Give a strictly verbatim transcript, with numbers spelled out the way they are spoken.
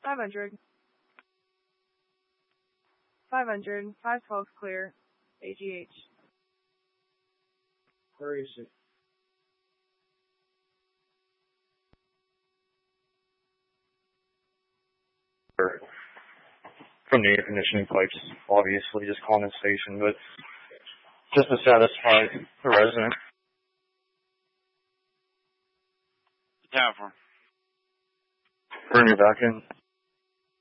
five hundred. five hundred. five twelve clear. A G H. Where is it? From the air conditioning pipes, obviously, just condensation, but just to satisfy the resident. Yeah, for Burn your back in.